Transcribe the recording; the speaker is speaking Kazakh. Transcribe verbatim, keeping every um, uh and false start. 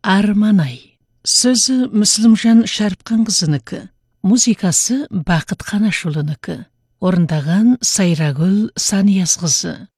Арманай. Сөзі Мүслімжан Шәріпқанқызынікі. Музыкасы Бақыт Қанашұлынікі. Орындаған Сайрагүл Саниясқызы.